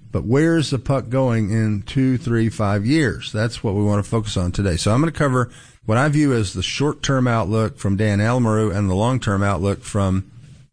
But where's the puck going in 2, 3, 5 years? That's what we want to focus on today. So I'm going to cover what I view as the short-term outlook from Dan Alamaru and the long-term outlook from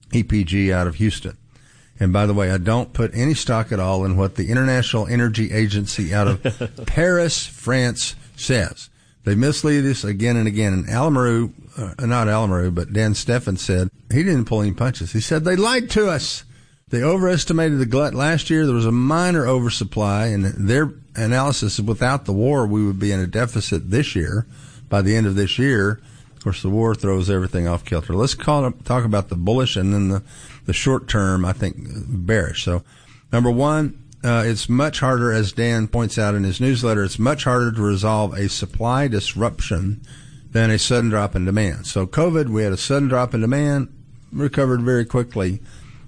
EPG out of Houston. And by the way, I don't put any stock at all in what the International Energy Agency out of Paris, France says. They mislead us again and again. And Alamaru, not Alamaru, but Dan Steffen said he didn't pull any punches. He said they lied to us. They overestimated the glut last year. There was a minor oversupply, and their analysis is without the war, we would be in a deficit this year. By the end of this year, of course, the war throws everything off kilter. Let's talk about the bullish and then the short term, I think, bearish. So, number one, it's much harder, as Dan points out in his newsletter, it's much harder to resolve a supply disruption than a sudden drop in demand. So COVID, we had a sudden drop in demand, recovered very quickly.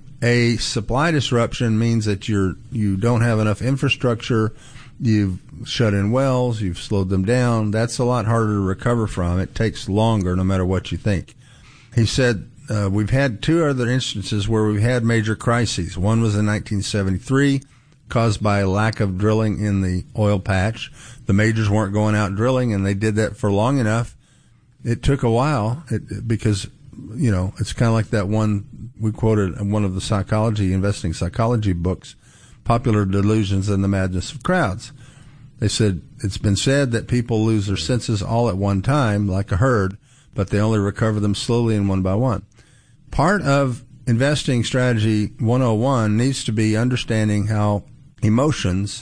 A supply disruption means that you don't have enough infrastructure, you've shut in wells, you've slowed them down. That's a lot harder to recover from. It takes longer no matter what you think. He said we've had two other instances where we've had major crises. One was in 1973, caused by a lack of drilling in the oil patch. The majors weren't going out drilling, and they did that for long enough. It took a while because, you know, it's kind of like that one we quoted in one of the investing psychology books, Popular Delusions and the Madness of Crowds. They said, it's been said that people lose their senses all at one time, like a herd, but they only recover them slowly and one by one. Part of investing strategy 101 needs to be understanding how emotions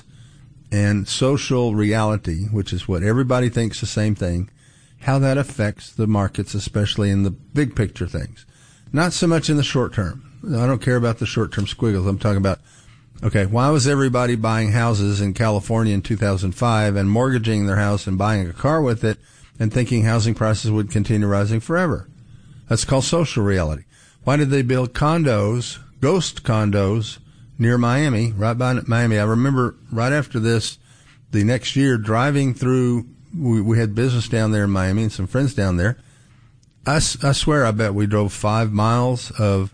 and social reality, which is what everybody thinks the same thing, how that affects the markets, especially in the big picture things. Not so much in the short term. I don't care about the short term squiggles. I'm talking about, okay, why was everybody buying houses in California in 2005 and mortgaging their house and buying a car with it and thinking housing prices would continue rising forever? That's called social reality. Why did they build condos, ghost condos, near Miami, right by Miami? I remember right after this, the next year, driving through, we had business down there in Miami and some friends down there. I swear I bet we drove 5 miles of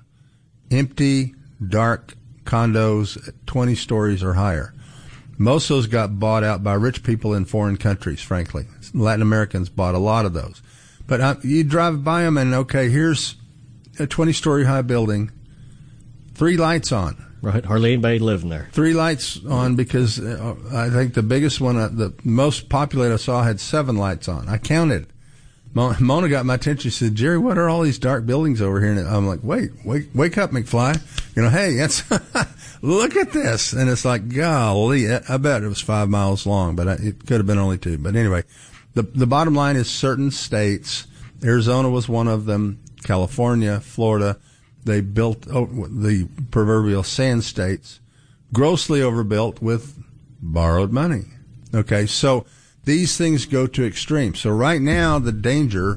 empty, dark condos, 20 stories or higher. Most of those got bought out by rich people in foreign countries, frankly. Latin Americans bought a lot of those. But you drive by them and, okay, here's a 20-story high building, 3 lights on. Right, hardly anybody living there. 3 lights on because I think the biggest one, the most populated I saw had 7 lights on. I counted. Mona got my attention. She said, Jerry, what are all these dark buildings over here? And I'm like, wake up, McFly. You know, hey, that's look at this. And it's like, golly, I bet it was 5 miles long, but it could have been only 2. But anyway, the bottom line is certain states, Arizona was one of them, California, Florida, they built the proverbial sand states, grossly overbuilt with borrowed money. Okay, so these things go to extremes. So right now the danger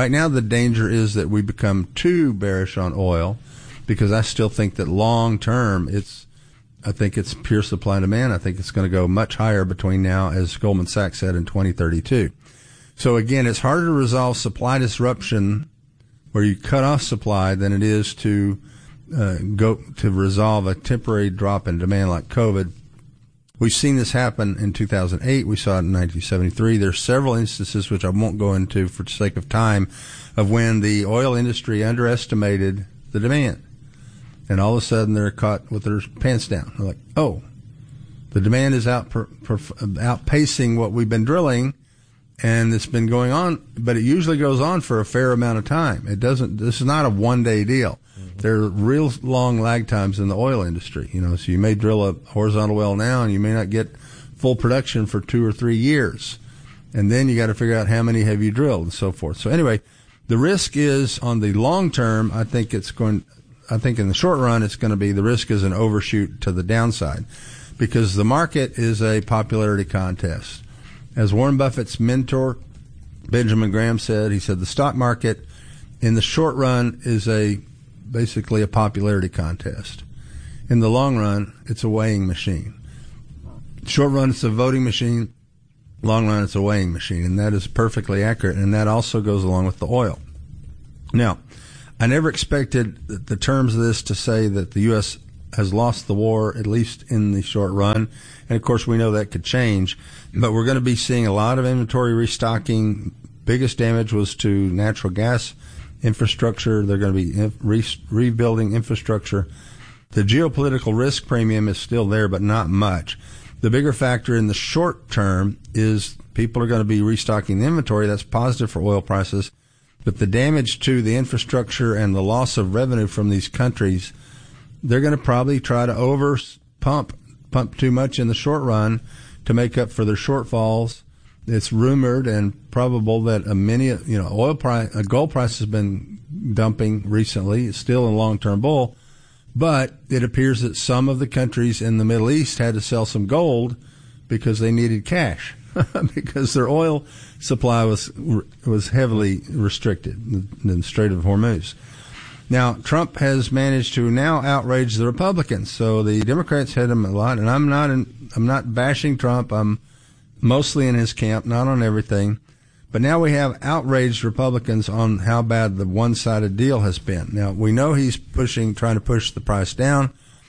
is that we become too bearish on oil, because I still think that long term I think it's pure supply and demand. I think it's going to go much higher between now, as Goldman Sachs said, in 2032. So again, it's harder to resolve supply disruption where you cut off supply than it is to go to resolve a temporary drop in demand like COVID. We've seen this happen in 2008. We saw it in 1973. There's several instances, which I won't go into for the sake of time, of when the oil industry underestimated the demand. And all of a sudden they're caught with their pants down. They're like, oh, the demand is outpacing what we've been drilling, and it's been going on, but it usually goes on for a fair amount of time. This is not a one-day deal. There are real long lag times in the oil industry, you know, so you may drill a horizontal well now and you may not get full production for 2 or 3 years. And then you got to figure out how many have you drilled and so forth. So anyway, the risk is on the long term, I think in the short run, it's going to be the risk is an overshoot to the downside, because the market is a popularity contest. As Warren Buffett's mentor, Benjamin Graham, said, he said the stock market in the short run is basically a popularity contest. In the long run, it's a weighing machine. Short run, it's a voting machine. Long run, it's a weighing machine. And that is perfectly accurate. And that also goes along with the oil. Now, I never expected the terms of this to say that the U.S. has lost the war, at least in the short run. And, of course, we know that could change. But we're going to be seeing a lot of inventory restocking. Biggest damage was to natural gas infrastructure. They're going to be rebuilding infrastructure. The geopolitical risk premium is still there, but not much. The bigger factor in the short term is people are going to be restocking the inventory. That's positive for oil prices. But the damage to the infrastructure and the loss of revenue from these countries, they're going to probably try to pump too much in the short run to make up for their shortfalls. It's rumored and probable that gold price has been dumping recently. It's still in long-term bull, but it appears that some of the countries in the Middle East had to sell some gold because they needed cash. Because their oil supply was heavily restricted in the Strait of Hormuz. Now, Trump has managed to now outrage the Republicans. So the Democrats hit him a lot, and I'm not bashing Trump. I'm mostly in his camp, not on everything. But now we have outraged Republicans on how bad the one-sided deal has been. Now, we know he's trying to push the price down.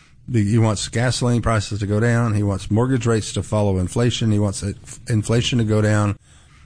He wants gasoline prices to go down. He wants mortgage rates to follow inflation. He wants inflation to go down.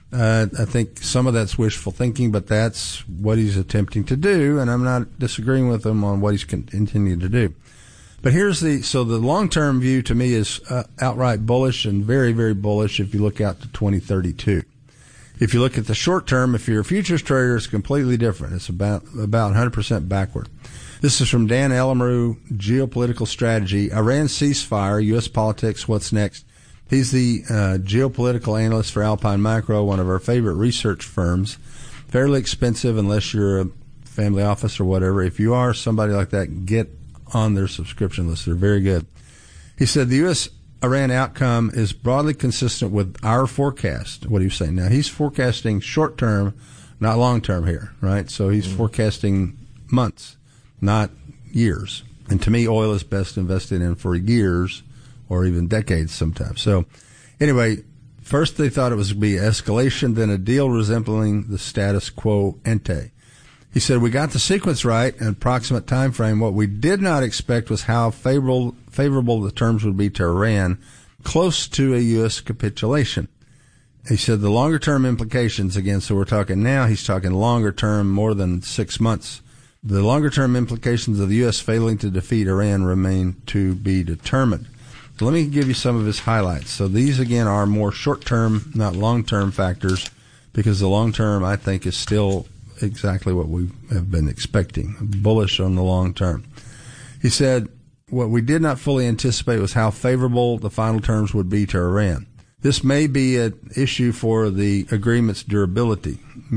I think some of that's wishful thinking, but that's what he's attempting to do, and I'm not disagreeing with him on what he's continuing to do. But so the long-term view to me is outright bullish and very, very bullish if you look out to 2032. If you look at the short term, if you're a futures trader, it's completely different. It's about 100% backward. This is from Dan Ellemeru, Geopolitical Strategy. Iran ceasefire, U.S. politics, what's next? He's the geopolitical analyst for Alpine Macro, one of our favorite research firms. Fairly expensive unless you're a family office or whatever. If you are somebody like that, get on their subscription list. They're very good. He said the U.S.-Iran outcome is broadly consistent with our forecast. What are you saying? Now, he's forecasting short-term, not long-term here, right? So he's forecasting months, not years. And to me, oil is best invested in for years or even decades sometimes. So anyway, first they thought it was going to be escalation, then a deal resembling the status quo ante. He said, we got the sequence right and approximate time frame. What we did not expect was how favorable the terms would be to Iran, close to a U.S. capitulation. He said the longer-term implications, again, so we're talking now, he's talking longer-term, more than 6 months. The longer-term implications of the U.S. failing to defeat Iran remain to be determined. So let me give you some of his highlights. So these, again, are more short-term, not long-term factors, because the long-term, I think, is still exactly what we have been expecting, bullish on the long term. He said, what we did not fully anticipate was how favorable the final terms would be to Iran. This may be an issue for the agreement's durability.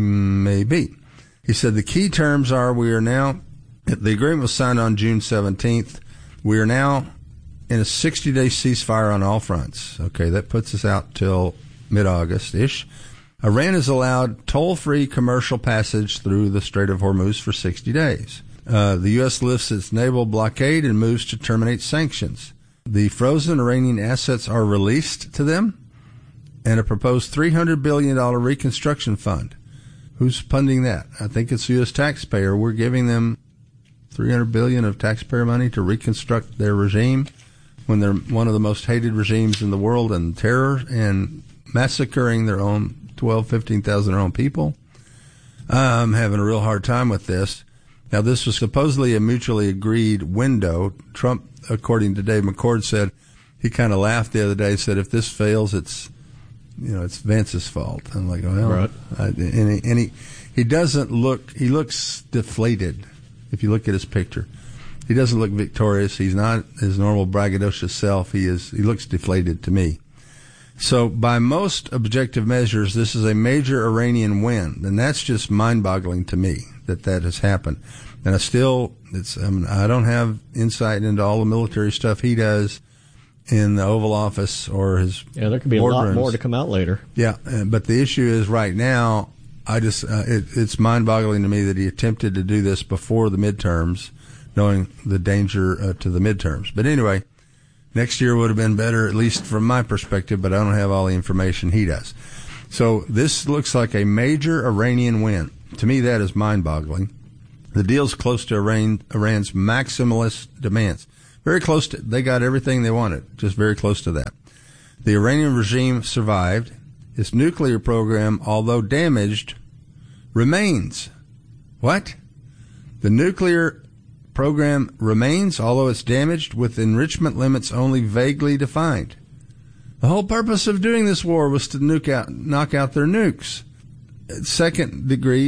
Maybe. He said the key terms are the agreement was signed on June 17th. We are now in a 60-day ceasefire on all fronts. Okay, that puts us out till mid-August-ish. Iran is allowed toll-free commercial passage through the Strait of Hormuz for 60 days. The U.S. lifts its naval blockade and moves to terminate sanctions. The frozen Iranian assets are released to them, and a proposed $300 billion reconstruction fund. Who's funding that? I think it's the U.S. taxpayer. We're giving them $300 billion of taxpayer money to reconstruct their regime when they're one of the most hated regimes in the world, and terror and massacring their own 15,000 their own people. I'm having a real hard time with this. Now, this was supposedly a mutually agreed window. Trump, according to Dave McCord, said he kind of laughed the other day, said if this fails, it's Vance's fault. I'm like, well, right. He doesn't look, he looks deflated. If you look at his picture, he doesn't look victorious. He's not his normal braggadocious self. He looks deflated to me. So by most objective measures, this is a major Iranian win, and that's just mind-boggling to me that has happened. And I don't have insight into all the military stuff he does in the Oval Office or his there could be a lot more to come out later. Yeah, but the issue is right now, it's mind-boggling to me that he attempted to do this before the midterms, knowing the danger to the midterms. But anyway, next year would have been better, at least from my perspective, but I don't have all the information he does. So this looks like a major Iranian win. To me, that is mind-boggling. The deal's close to Iran's maximalist demands. Very close to, they got everything they wanted, just very close to that. The Iranian regime survived. Its nuclear program, although damaged, remains. What? The nuclear program remains, although it's damaged, with enrichment limits only vaguely defined. The whole purpose of doing this war was to knock out their nukes. Second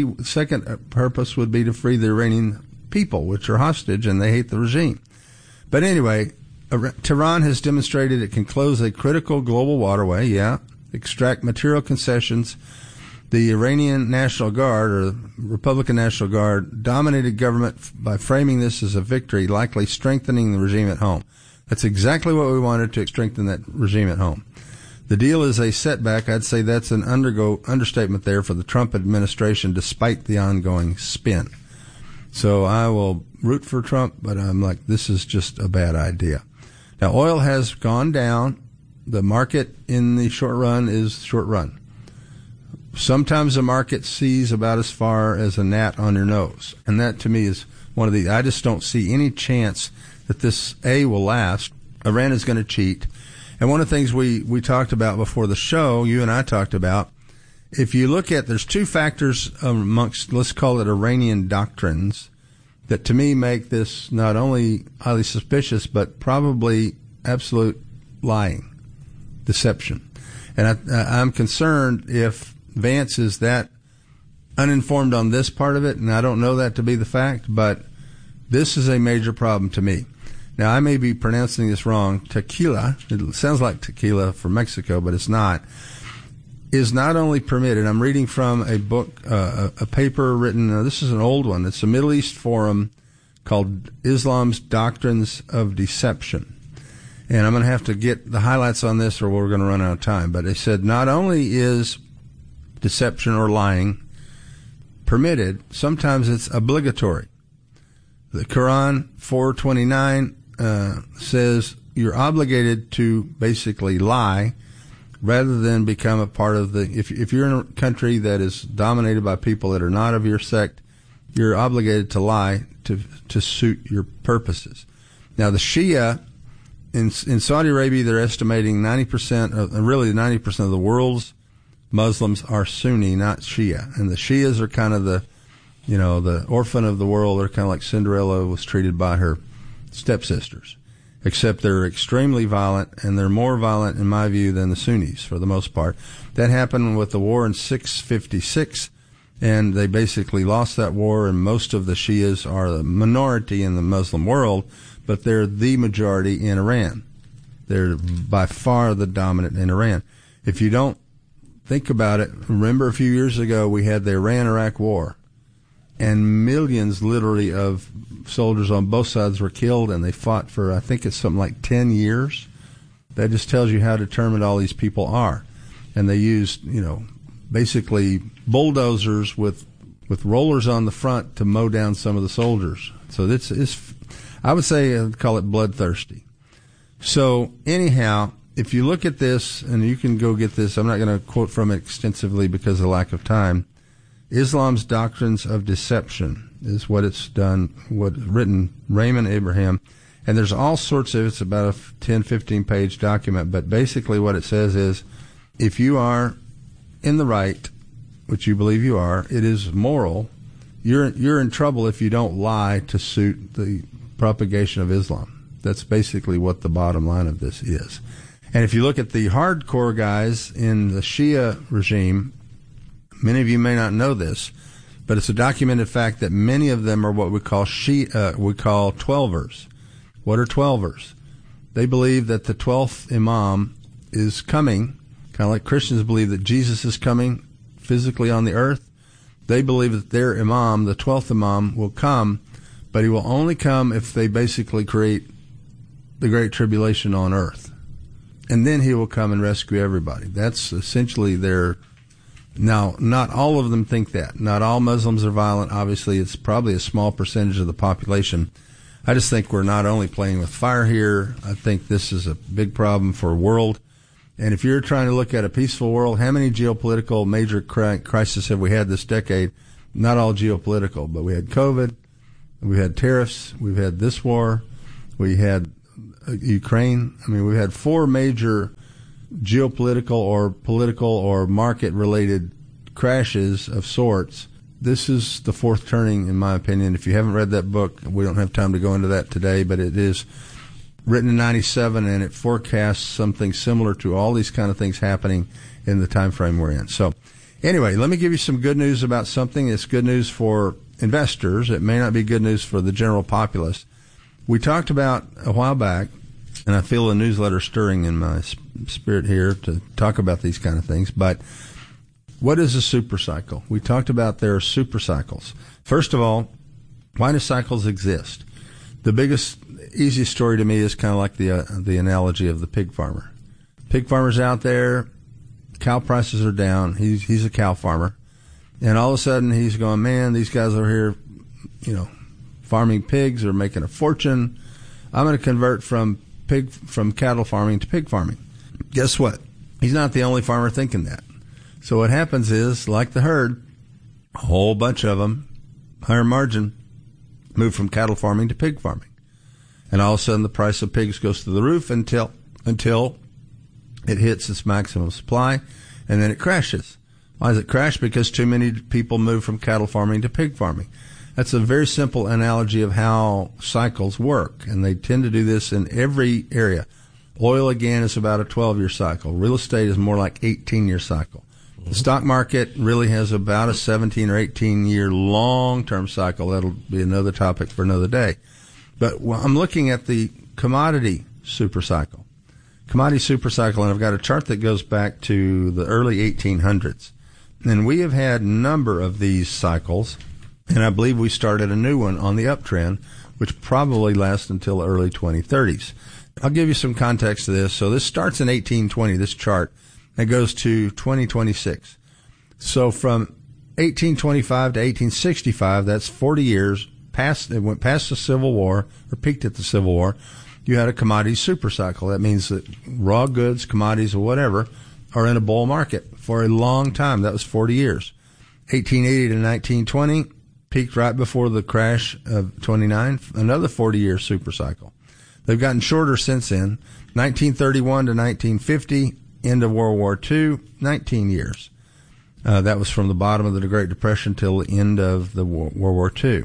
purpose would be to free the Iranian people, which are hostage, and they hate the regime. But anyway, Tehran has demonstrated it can close a critical global waterway, extract material concessions. The Iranian National Guard, or Republican National Guard, dominated government by framing this as a victory, likely strengthening the regime at home. That's exactly what we wanted, to strengthen that regime at home. The deal is a setback. I'd say that's an understatement there for the Trump administration, despite the ongoing spin. So I will root for Trump, but I'm like, this is just a bad idea. Now, oil has gone down. The market in the short run is short run. Sometimes the market sees about as far as a gnat on your nose. And that, to me, is one of the, I just don't see any chance that this, will last. Iran is going to cheat. And one of the things we talked about before the show, you and I talked about, if you look at, there's two factors amongst, let's call it Iranian doctrines, that to me make this not only highly suspicious, but probably absolute lying, deception. And I'm concerned if Vance is that uninformed on this part of it, and I don't know that to be the fact, but this is a major problem to me. Now, I may be pronouncing this wrong. Tequila, it sounds like tequila from Mexico, but it's not, is not only permitted. I'm reading from a book, a paper written, this is an old one. It's a Middle East forum called Islam's Doctrines of Deception. And I'm going to have to get the highlights on this or we're going to run out of time. But they said not only is deception or lying permitted, sometimes it's obligatory. The Quran 4:29 says you're obligated to basically lie rather than become a part of the, if you're in a country that is dominated by people that are not of your sect, you're obligated to lie to suit your purposes. Now, the Shia in Saudi Arabia, they're estimating 90% of the world's Muslims are Sunni, not Shia. And the Shias are kind of the orphan of the world. They're kind of like Cinderella was treated by her stepsisters, except they're extremely violent, and they're more violent, in my view, than the Sunnis for the most part. That happened with the war in 656, and they basically lost that war, and most of the Shias are the minority in the Muslim world, but they're the majority in Iran. They're by far the dominant in Iran. If you don't think about it, remember a few years ago we had the Iran-Iraq war, and millions literally of soldiers on both sides were killed, and they fought for, I think it's something like 10 years. That just tells you how determined all these people are. And they used, basically bulldozers with rollers on the front to mow down some of the soldiers. So it's I would say I'd call it bloodthirsty. So anyhow, if you look at this, and you can go get this, I'm not going to quote from it extensively because of the lack of time. Islam's Doctrines of Deception is what it's done, what's written, Raymond Abraham. And there's all sorts of, it's about a 10, 15-page document, but basically what it says is, if you are in the right, which you believe you are, it is moral. You're in trouble if you don't lie to suit the propagation of Islam. That's basically what the bottom line of this is. And if you look at the hardcore guys in the Shia regime, many of you may not know this, but it's a documented fact that many of them are what we call Twelvers. What are Twelvers? They believe that the 12th Imam is coming, kind of like Christians believe that Jesus is coming physically on the earth. They believe that their Imam, the 12th Imam, will come, but he will only come if they basically create the Great Tribulation on earth. And then he will come and rescue everybody. That's essentially their... Now, not all of them think that. Not all Muslims are violent. Obviously, it's probably a small percentage of the population. I just think we're not only playing with fire here. I think this is a big problem for the world. And if you're trying to look at a peaceful world, how many geopolitical major crises have we had this decade? Not all geopolitical, but we had COVID, we had tariffs, we've had this war, we had Ukraine. I mean, we've had 4 major geopolitical or political or market-related crashes of sorts. This is the 4th turning, in my opinion. If you haven't read that book, we don't have time to go into that today, but it is written in 97, and it forecasts something similar to all these kind of things happening in the time frame we're in. So anyway, let me give you some good news about something. It's good news for investors. It may not be good news for the general populace. We talked about a while back, and I feel a newsletter stirring in my spirit here to talk about these kind of things, but what is a super cycle? We talked about there are super cycles. First of all, why do cycles exist? The biggest, easiest story to me is kind of like the analogy of the pig farmer. Pig farmer's out there, cow prices are down, he's a cow farmer, and all of a sudden he's going, man, these guys over here, farming pigs are making a fortune. I'm going to convert from cattle farming to pig farming. Guess what? He's not the only farmer thinking that. So what happens is, like the herd, a whole bunch of them, higher margin, move from cattle farming to pig farming. And all of a sudden the price of pigs goes through the roof until it hits its maximum supply, and then it crashes. Why does it crash? Because too many people move from cattle farming to pig farming. That's a very simple analogy of how cycles work, and they tend to do this in every area. Oil, again, is about a 12-year cycle. Real estate is more like 18-year cycle. The stock market really has about a 17 or 18-year long-term cycle. That'll be another topic for another day. But I'm looking at the commodity supercycle. Commodity supercycle, and I've got a chart that goes back to the early 1800s. And we have had a number of these cycles, and I believe we started a new one on the uptrend, which probably lasts until the early 2030s. I'll give you some context to this. So this starts in 1820, this chart. It goes to 2026. So from 1825 to 1865, that's 40 years. It went past the Civil War, or peaked at the Civil War. You had a commodity supercycle. That means that raw goods, commodities, or whatever, are in a bull market for a long time. That was 40 years. 1880 to 1920, peaked right before the crash of 29, another 40-year supercycle. They've gotten shorter since then. 1931 to 1950, end of World War II, 19 years. That was from the bottom of the Great Depression till the end of the World War II,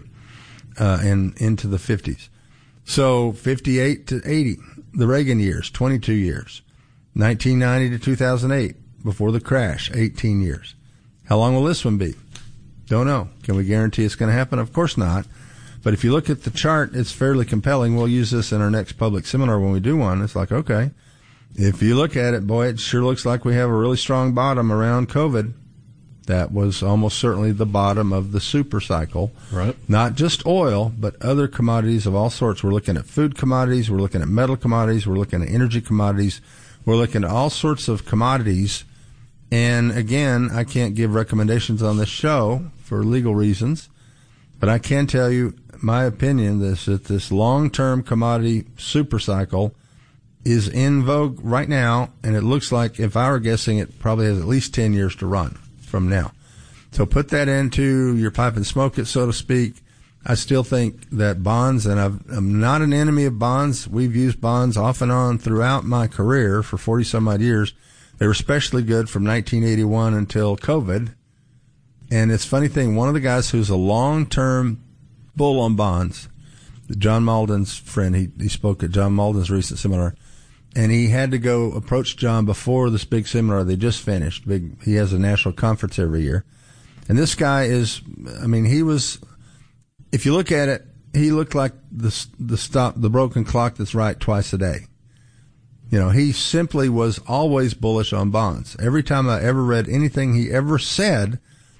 and into the 50s. So 58 to 80, the Reagan years, 22 years. 1990 to 2008, before the crash, 18 years. How long will this one be? Don't know. Can we guarantee it's going to happen? Of course not. But if you look at the chart, it's fairly compelling. We'll use this in our next public seminar when we do one. It's like, okay, if you look at it, boy, it sure looks like we have a really strong bottom around COVID. That was almost certainly the bottom of the super cycle. Right. Not just oil, but other commodities of all sorts. We're looking at food commodities. We're looking at metal commodities. We're looking at energy commodities. We're looking at all sorts of commodities. And again, I can't give recommendations on this show for legal reasons, but I can tell you my opinion is that this long-term commodity super cycle is in vogue right now, and it looks like, if I were guessing, it probably has at least 10 years to run from now. So put that into your pipe and smoke it, so to speak. I still think that bonds, and I'm not an enemy of bonds. We've used bonds off and on throughout my career for 40-some-odd years. They were especially good from 1981 until COVID. And it's a funny thing, one of the guys who's a long-term bull on bonds, John Malden's friend, he spoke at John Malden's recent seminar, and he had to go approach John before this big seminar they just finished. He has a national conference every year. And this guy is, he was, if you look at it, he looked like the broken clock that's right twice a day. He simply was always bullish on bonds. Every time I ever read anything he ever said,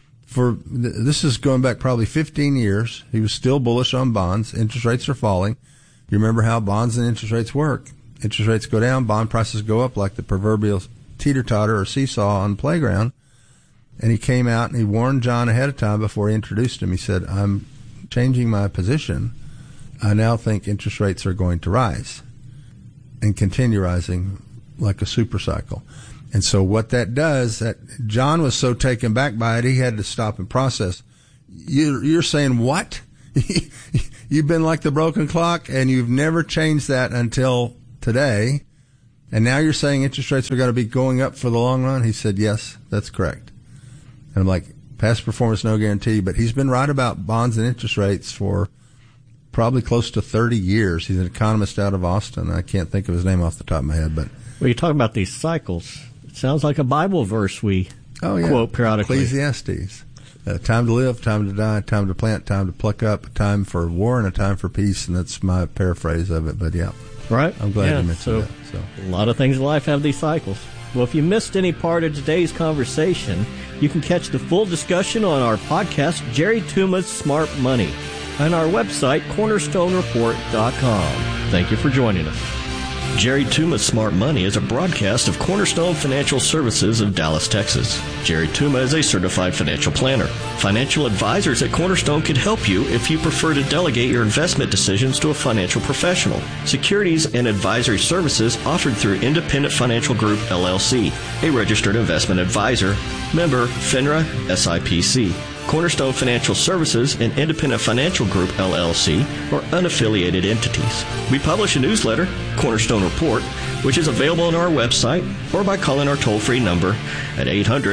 this is going back probably 15 years, he was still bullish on bonds. Interest rates are falling. You remember how bonds and interest rates work. Interest rates go down, bond prices go up like the proverbial teeter-totter or seesaw on the playground. And he came out and he warned John ahead of time before he introduced him. He said, I'm changing my position. I now think interest rates are going to rise and continue rising like a super cycle. And so what that does, that John was so taken back by it, he had to stop and process. You're saying what? You've been like the broken clock, and you've never changed that until today, and now you're saying interest rates are going to be going up for the long run? He said, yes, that's correct. And I'm like, past performance, no guarantee. But he's been right about bonds and interest rates for probably close to 30 years. He's an economist out of Austin. I can't think of his name off the top of my head. But well, you're talking about these cycles. It sounds like a Bible verse we quote periodically. Ecclesiastes. Time to live, time to die, time to plant, time to pluck up, a time for war and a time for peace. And that's my paraphrase of it. But yeah. Right. I'm glad you mentioned that. So. A lot of things in life have these cycles. Well, if you missed any part of today's conversation, you can catch the full discussion on our podcast, Jerry Tuma's Smart Money, and our website, cornerstonereport.com. Thank you for joining us. Jerry Tuma's Smart Money is a broadcast of Cornerstone Financial Services of Dallas, Texas. Jerry Tuma is a certified financial planner. Financial advisors at Cornerstone could help you if you prefer to delegate your investment decisions to a financial professional. Securities and advisory services offered through Independent Financial Group, LLC, a registered investment advisor, member FINRA SIPC. Cornerstone Financial Services and Independent Financial Group, LLC, are unaffiliated entities. We publish a newsletter, Cornerstone Report, which is available on our website or by calling our toll-free number at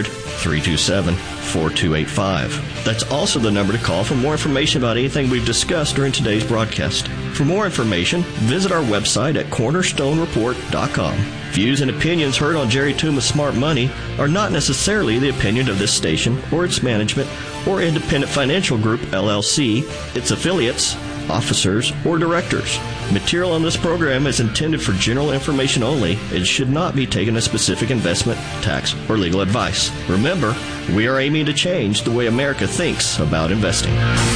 800-327-4285. That's also the number to call for more information about anything we've discussed during today's broadcast. For more information, visit our website at cornerstonereport.com. Views and opinions heard on Jerry Tuma's Smart Money are not necessarily the opinion of this station or its management or Independent Financial Group, LLC, its affiliates, officers, or directors. Material on this program is intended for general information only and should not be taken as specific investment, tax, or legal advice. Remember, we are aiming to change the way America thinks about investing.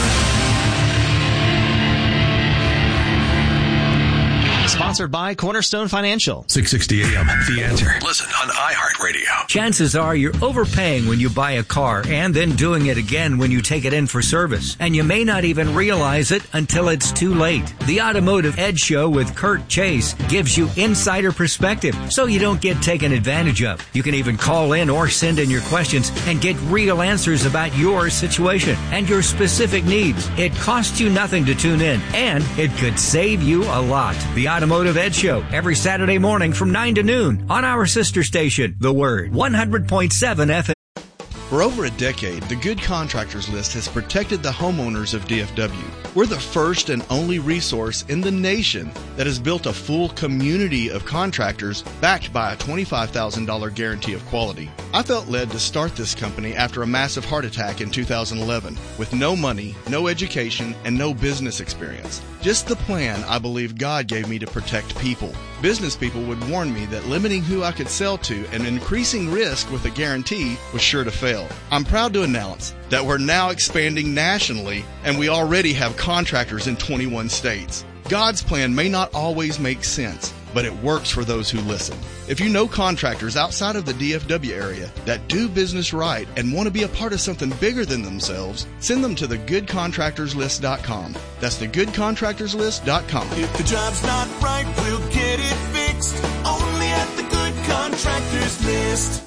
Sponsored by Cornerstone Financial. 660 AM, The Answer. Listen on iHeartRadio. Chances are you're overpaying when you buy a car and then doing it again when you take it in for service. And you may not even realize it until it's too late. The Automotive Edge Show with Kurt Chase gives you insider perspective so you don't get taken advantage of. You can even call in or send in your questions and get real answers about your situation and your specific needs. It costs you nothing to tune in, and it could save you a lot. The Automotive Ed Show every Saturday morning from 9 to noon on our sister station, The Word, 100.7 FM. For over a decade, the Good Contractors List has protected the homeowners of DFW. We're the first and only resource in the nation that has built a full community of contractors backed by a $25,000 guarantee of quality. I felt led to start this company after a massive heart attack in 2011 with no money, no education, and no business experience. Just the plan I believe God gave me to protect people. Business people would warn me that limiting who I could sell to and increasing risk with a guarantee was sure to fail. I'm proud to announce that we're now expanding nationally, and we already have contractors in 21 states. God's plan may not always make sense, but it works for those who listen. If you know contractors outside of the DFW area that do business right and want to be a part of something bigger than themselves, send them to thegoodcontractorslist.com. That's thegoodcontractorslist.com. If the job's not right, we'll get it fixed. Only at the Good Contractors List.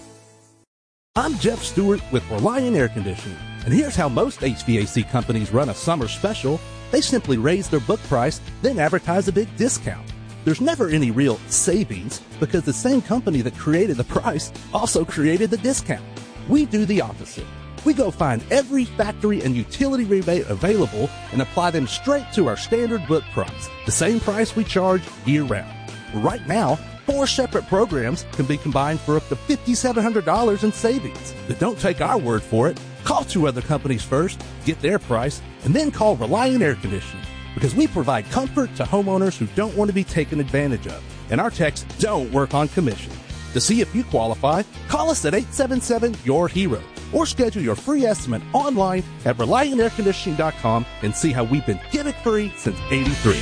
I'm Jeff Stewart with Reliant Air Conditioning, and here's how most HVAC companies run a summer special. They simply raise their book price, then advertise a big discount. There's never any real savings because the same company that created the price also created the discount. We do the opposite. We go find every factory and utility rebate available and apply them straight to our standard book price, the same price we charge year-round. Right now, 4 separate programs can be combined for up to $5,700 in savings. But don't take our word for it. Call 2 other companies first, get their price, and then call Reliant Air Conditioning, because we provide comfort to homeowners who don't want to be taken advantage of. And our techs don't work on commission. To see if you qualify, call us at 877-YOUR-HERO or schedule your free estimate online at ReliantAirConditioning.com and see how we've been gimmick-free since '83.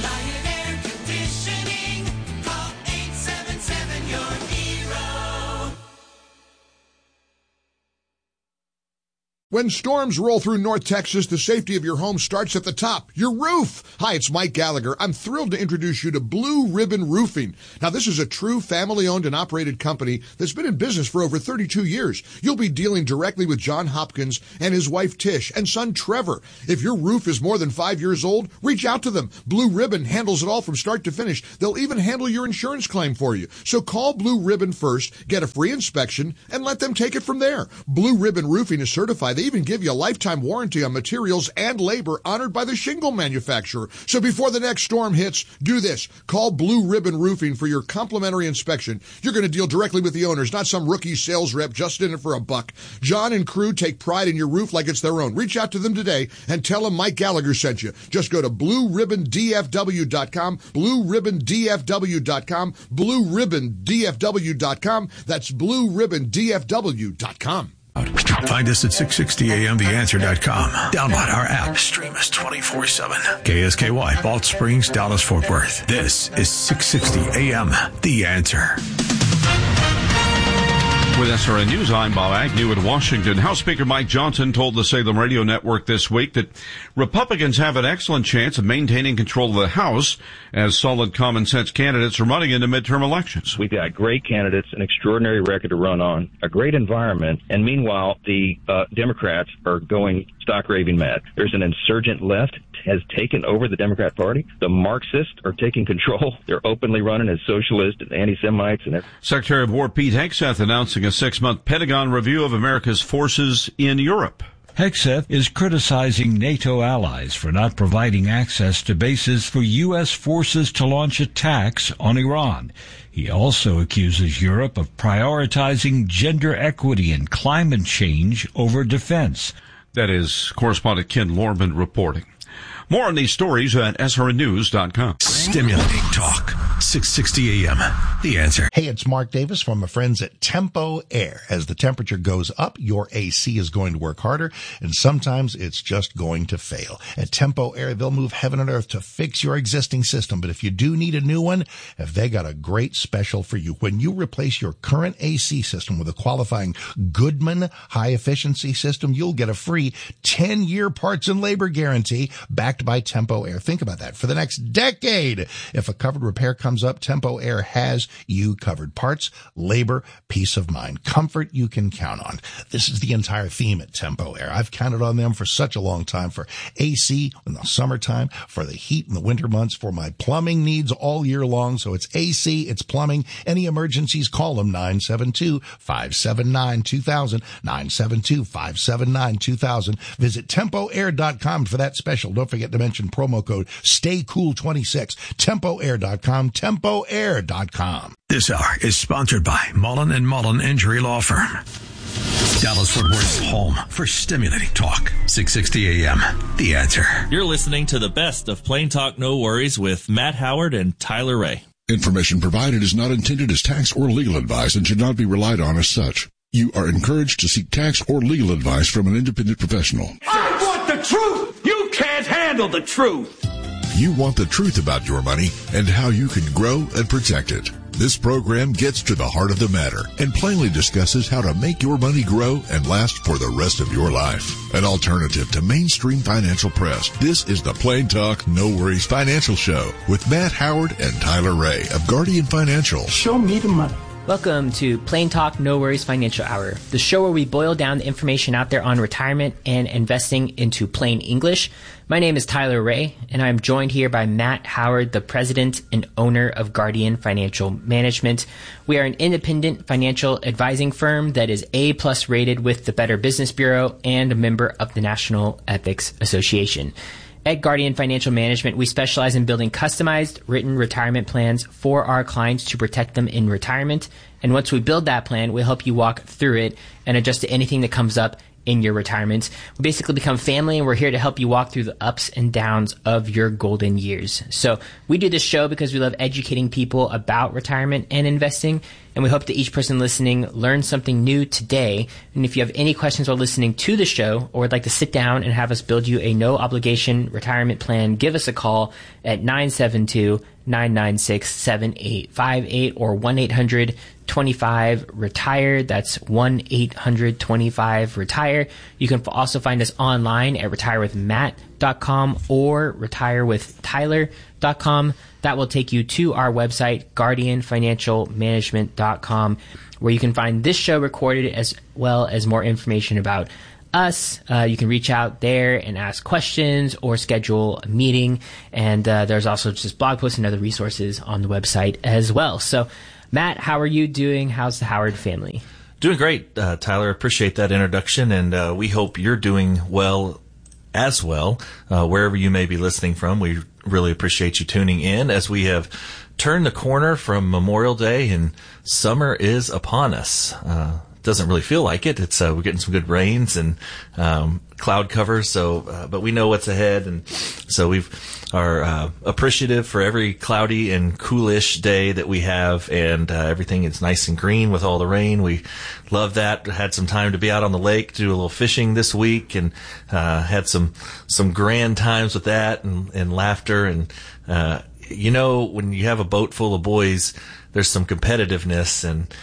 When storms roll through North Texas, the safety of your home starts at the top, your roof. Hi, it's Mike Gallagher. I'm thrilled to introduce you to Blue Ribbon Roofing. Now, this is a true family-owned and operated company that's been in business for over 32 years. You'll be dealing directly with John Hopkins and his wife Tish and son Trevor. If your roof is more than 5 years old, reach out to them. Blue Ribbon handles it all from start to finish. They'll even handle your insurance claim for you. So call Blue Ribbon first, get a free inspection, and let them take it from there. Blue Ribbon Roofing is certified. They even give you a lifetime warranty on materials and labor honored by the shingle manufacturer. So before the next storm hits, do this. Call Blue Ribbon Roofing for your complimentary inspection. You're going to deal directly with the owners, not some rookie sales rep just in it for a buck. John and crew take pride in your roof like it's their own. Reach out to them today and tell them Mike Gallagher sent you. Just go to BlueRibbonDFW.com, BlueRibbonDFW.com, BlueRibbonDFW.com. That's BlueRibbonDFW.com. Find us at 660amtheanswer.com. Download our app. Stream us 24/7. KSKY, Balch Springs, Dallas, Fort Worth. This is 660 AM, The Answer. With SRN News, I'm Bob Agnew in Washington. House Speaker Mike Johnson told the Salem Radio Network this week that Republicans have an excellent chance of maintaining control of the House as solid common sense candidates are running into midterm elections. We've got great candidates, an extraordinary record to run on, a great environment, and meanwhile, the Democrats are going stock raving mad. There's an insurgent left has taken over the Democrat Party. The Marxists are taking control. They're openly running as socialists and anti-Semites. And Secretary of War Pete Hegseth announcing a 6-month Pentagon review of America's forces in Europe. Hegseth is criticizing NATO allies for not providing access to bases for U.S. forces to launch attacks on Iran. He also accuses Europe of prioritizing gender equity and climate change over defense. That is correspondent Ken Lorman reporting. More on these stories at srnnews.com. Stimulating talk. 660 AM. The Answer. Hey, it's Mark Davis from my friends at Tempo Air. As the temperature goes up, your AC is going to work harder, and sometimes it's just going to fail. At Tempo Air, they'll move heaven and earth to fix your existing system. But if you do need a new one, they got a great special for you. When you replace your current AC system with a qualifying Goodman high-efficiency system, you'll get a free 10-year parts and labor guarantee backed by Tempo Air. Think about that. For the next decade, if a covered repair comes up, Tempo Air has you covered. Parts, labor, peace of mind, comfort you can count on. This is the entire theme at Tempo Air. I've counted on them for such a long time, for AC in the summertime, for the heat in the winter months, for my plumbing needs all year long. So it's AC, it's plumbing. Any emergencies, call them 972-579-2000, 972-579-2000. Visit TempoAir.com for that special. Don't forget to mention promo code STAYCOOL26. TempoAir.com, TempoAir.com. This hour is sponsored by Mullen & Mullen Injury Law Firm. Dallas-Fort Worth's home for stimulating talk. 660 AM. The Answer. You're listening to the best of Plain Talk No Worries with Matt Howard and Tyler Ray. Information provided is not intended as tax or legal advice and should not be relied on as such. You are encouraged to seek tax or legal advice from an independent professional. I want the truth! You can't handle the truth! You want the truth about your money and how you can grow and protect it. This program gets to the heart of the matter and plainly discusses how to make your money grow and last for the rest of your life. An alternative to mainstream financial press. This is the Plain Talk, No Worries Financial Show with Matt Howard and Tyler Ray of Guardian Financial. Show me the money. Welcome to Plain Talk No Worries Financial Hour, the show where we boil down the information out there on retirement and investing into plain English. My name is Tyler Ray, and I'm joined here by Matt Howard, the president and owner of Guardian Financial Management. We are an independent financial advising firm that is A+ rated with the Better Business Bureau and a member of the National Ethics Association. At Guardian Financial Management, we specialize in building customized written retirement plans for our clients to protect them in retirement. And once we build that plan, we'll help you walk through it and adjust to anything that comes up in your retirement. We basically become family, and we're here to help you walk through the ups and downs of your golden years. So we do this show because we love educating people about retirement and investing. and we hope that each person listening learned something new today. And if you have any questions while listening to the show or would like to sit down and have us build you a no-obligation retirement plan, give us a call at 972-996-7858 or 1-800-25-RETIRE. That's 1-800-25-RETIRE. You can also find us online at retirewithmatt.com or retirewithtyler.com. That will take you to our website, guardianfinancialmanagement.com, where you can find this show recorded as well as more information about us. You can reach out there and ask questions or schedule a meeting. And there's also just blog posts and other resources on the website as well. So, Matt, how are you doing? How's the Howard family? Doing great, Tyler. Appreciate that introduction, and we hope you're doing well as well, wherever you may be listening from. We really appreciate you tuning in as we have turned the corner from Memorial Day and summer is upon us. Doesn't really feel like it. It's we're getting some good rains and cloud cover. So, but we know what's ahead, and so we are appreciative for every cloudy and coolish day that we have, and everything is nice and green with all the rain. We love that. Had some time to be out on the lake, do a little fishing this week, and had some grand times with that and laughter. And you know, when you have a boat full of boys, there's some competitiveness, and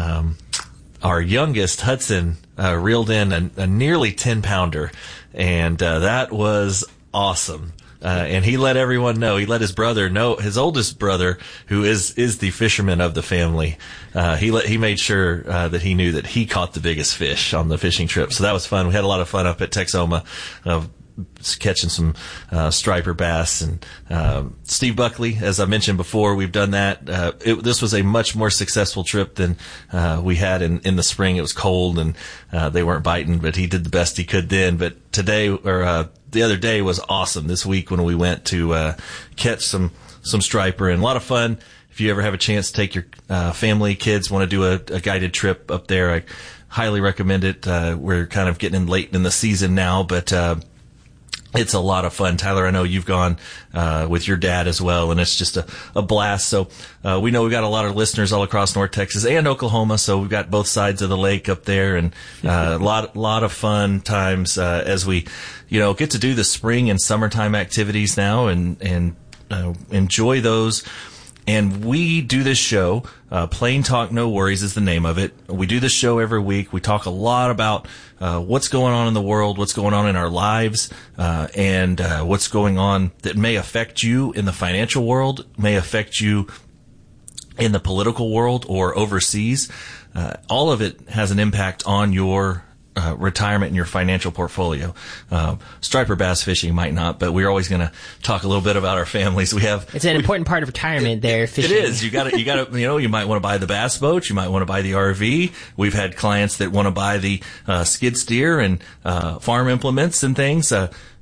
our youngest, Hudson, reeled in a nearly 10-pounder, and that was awesome. And he let everyone know. He let his brother know, his oldest brother, who is the fisherman of the family. He made sure that he knew that he caught the biggest fish on the fishing trip. So that was fun. We had a lot of fun up at Texoma, catching some striper bass. And Steve Buckley, as I mentioned before, we've done that. This was a much more successful trip than we had in the spring. It was cold and they weren't biting, but he did the best he could then. But today, or the other day, was awesome. This week when we went to catch some striper, and a lot of fun. If you ever have a chance to take your family, kids, want to do a guided trip up there, I highly recommend it. We're kind of getting in late in the season now, but it's a lot of fun. Tyler, I know you've gone with your dad as well, and it's just a blast. So we know we've got a lot of listeners all across North Texas and Oklahoma, so we've got both sides of the lake up there, and a lot of fun times as we get to do the spring and summertime activities now and enjoy those. And we do this show, Plain Talk No Worries is the name of it. We do this show every week. We talk a lot about what's going on in the world, what's going on in our lives, and what's going on that may affect you in the financial world, may affect you in the political world or overseas. All of it has an impact on your retirement and your financial portfolio. Striper bass fishing might not, but we're always going to talk a little bit about our families. It's an important part of retirement there, fishing. It is. You got to, you might want to buy the bass boat. You might want to buy the RV. We've had clients that want to buy the skid steer and farm implements and things.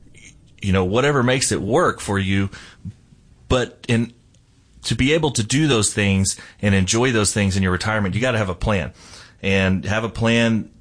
Whatever makes it work for you. But to be able to do those things and enjoy those things in your retirement, you got to have a plan. And have a plan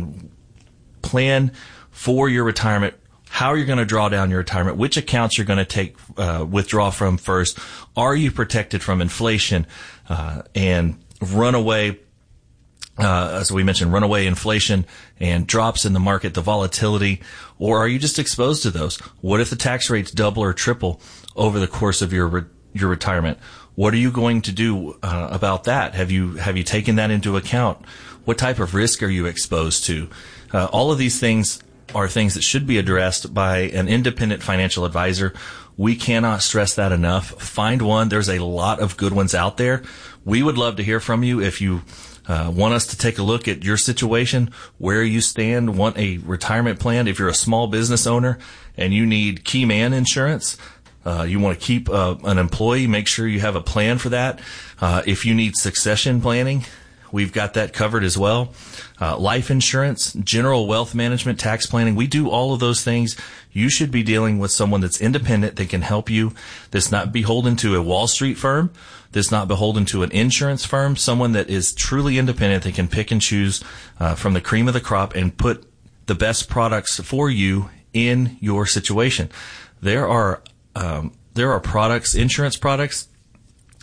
for your retirement, how you're going to draw down your retirement, which accounts you're going to withdraw from first. Are you protected from inflation and runaway, as we mentioned, runaway inflation and drops in the market, the volatility, or are you just exposed to those? What if the tax rates double or triple over the course of your retirement? What are you going to do about that? Have you taken that into account? What type of risk are you exposed to? All of these things are things that should be addressed by an independent financial advisor. We cannot stress that enough. Find one. There's a lot of good ones out there. We would love to hear from you. If you want us to take a look at your situation, where you stand, want a retirement plan, if you're a small business owner and you need key man insurance, you want to keep an employee, make sure you have a plan for that. If you need succession planning, we've got that covered as well. Life insurance, general wealth management, tax planning. We do all of those things. You should be dealing with someone that's independent, that can help you, that's not beholden to a Wall Street firm, that's not beholden to an insurance firm, someone that is truly independent, that can pick and choose from the cream of the crop and put the best products for you in your situation. There are products, insurance products,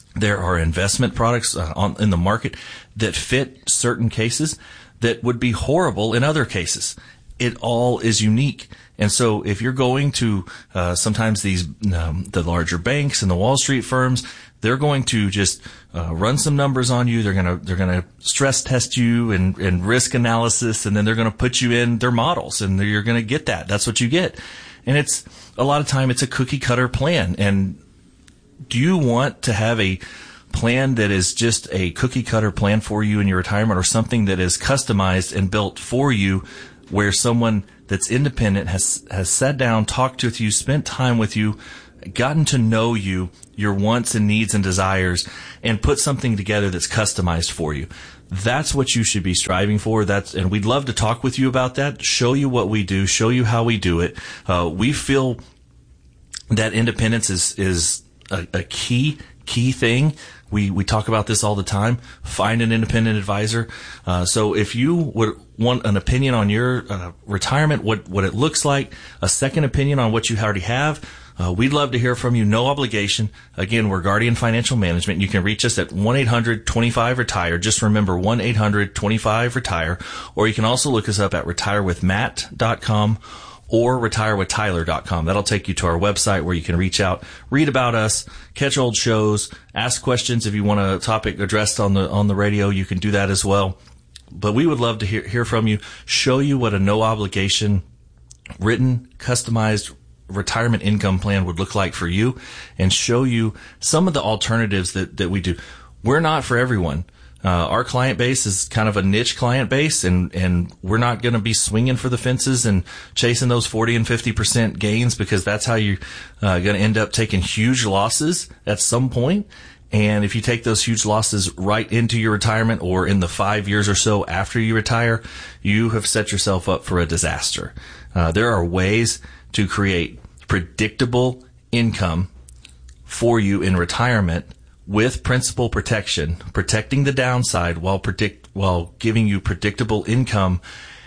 There are investment products in the market that fit certain cases that would be horrible in other cases. It all is unique. And so if you're going to sometimes these the larger banks and the Wall Street firms, they're going to just run some numbers on you. They're gonna stress test you and risk analysis, and then they're gonna put you in their models, and you're gonna get that. That's what you get. And it's a lot of time it's a cookie cutter plan. And do you want to have a plan that is just a cookie cutter plan for you in your retirement, or something that is customized and built for you, where someone that's independent has sat down, talked with you, spent time with you, gotten to know you, your wants and needs and desires, and put something together that's customized for you? That's what you should be striving for. And we'd love to talk with you about that, show you what we do, show you how we do it. We feel that independence is a key thing. We talk about this all the time. Find an independent advisor. So if you would want an opinion on your retirement, what it looks like, a second opinion on what you already have, we'd love to hear from you. No obligation. Again, we're Guardian Financial Management. You can reach us at 1-800-25-RETIRE. Just remember 1-800-25-RETIRE. Or you can also look us up at retirewithmatt.com or retirewithtyler.com. That'll take you to our website where you can reach out, read about us, catch old shows, ask questions. If you want a topic addressed on the radio, you can do that as well. But we would love to hear from you, show you what a no obligation, written, customized retirement income plan would look like for you, and show you some of the alternatives that we do. We're not for everyone. Our client base is kind of a niche client base, and we're not going to be swinging for the fences and chasing those 40 and 50% gains, because that's how you're going to end up taking huge losses at some point. And if you take those huge losses right into your retirement, or in the 5 years or so after you retire, you have set yourself up for a disaster. There are ways to create predictable income for you in retirement with principal protection, protecting the downside while giving you predictable income.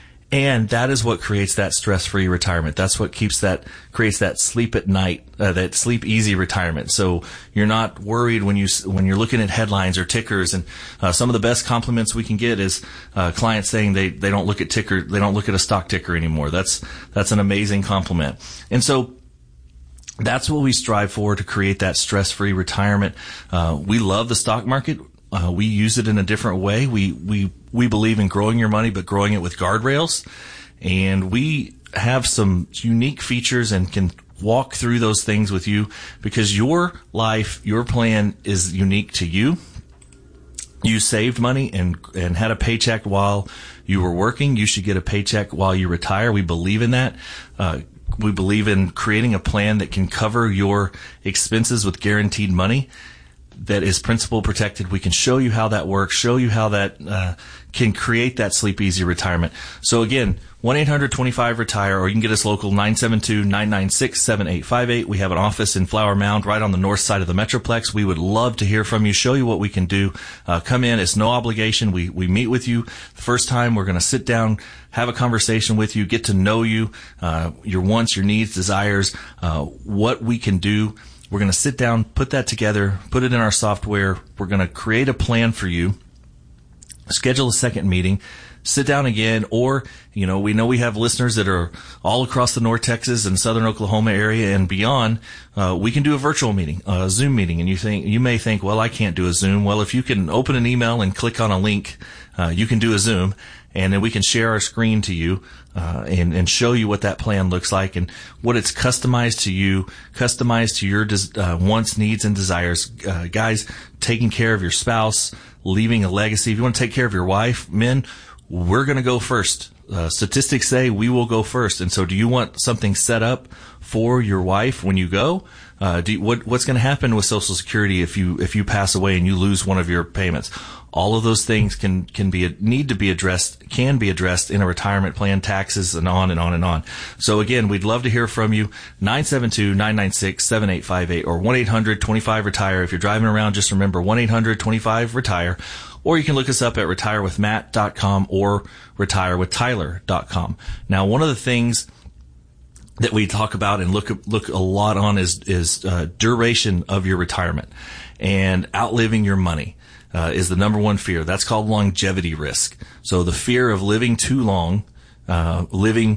And that is what creates that stress-free retirement. That's what creates that sleep at night, that sleep easy retirement. So you're not worried when you're looking at headlines or tickers. And some of the best compliments we can get is clients saying they don't look at a stock ticker anymore. That's an amazing compliment. And so that's what we strive for, to create that stress-free retirement. We love the stock market. We use it in a different way. We believe in growing your money, but growing it with guardrails. And we have some unique features and can walk through those things with you, because your life, your plan is unique to you. You saved money and had a paycheck while you were working. You should get a paycheck while you retire. We believe in that. We believe in creating a plan that can cover your expenses with guaranteed money that is principal protected. We can show you how that works, show you how that can create that sleep easy retirement. So again, 1-800-25-RETIRE, or you can get us local, 972-996-7858. We have an office in Flower Mound right on the north side of the Metroplex. We would love to hear from you, show you what we can do. Come in. It's no obligation. We meet with you the first time. We're going to sit down, have a conversation with you, get to know you, your wants, your needs, desires, what we can do. We're going to sit down, put that together, put it in our software. We're going to create a plan for you, schedule a second meeting, sit down again, or, we know we have listeners that are all across the North Texas and Southern Oklahoma area and beyond. We can do a virtual meeting, a Zoom meeting. And you may think, well, I can't do a Zoom. Well, if you can open an email and click on a link, you can do a Zoom. And then we can share our screen to you, and show you what that plan looks like and what it's customized to you, customized to your wants, needs, and desires. Guys, taking care of your spouse, leaving a legacy. If you want to take care of your wife, men, we're going to go first. Statistics say we will go first. And so do you want something set up for your wife when you go? What's going to happen with Social Security if you pass away and you lose one of your payments? All of those things can be addressed in a retirement plan, taxes, and on and on and on. So again, we'd love to hear from you. 972-996-7858 or 1-800-25-RETIRE. If you're driving around, just remember 1-800-25-RETIRE. Or you can look us up at retirewithmatt.com or retirewithtyler.com. Now, one of the things that we talk about and look a lot on is duration of your retirement. and outliving your money is the number one fear. That's called longevity risk. So the fear of living too long, living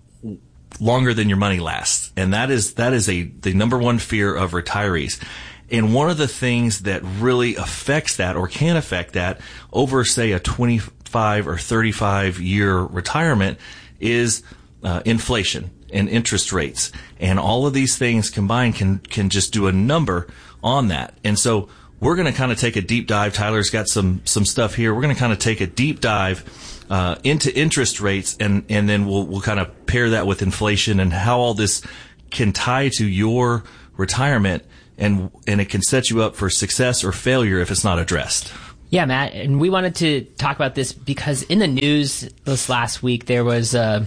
longer than your money lasts. And that is the number one fear of retirees. And one of the things that really affects that or can affect that over, say, a 25 or 35 year retirement is inflation and interest rates. And all of these things combined can just do a number on that. And so we're going to kind of take a deep dive. Tyler's got some stuff here. We're going to kind of take a deep dive into interest rates, and then we'll kind of pair that with inflation and how all this can tie to your retirement, and it can set you up for success or failure if it's not addressed. Yeah, Matt, and we wanted to talk about this because in the news this last week there was a